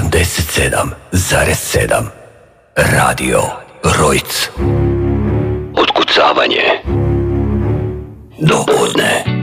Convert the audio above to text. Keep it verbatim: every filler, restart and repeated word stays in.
sedamdeset sedam zarez sedam Radio Rojc. Otkucavanje do podne.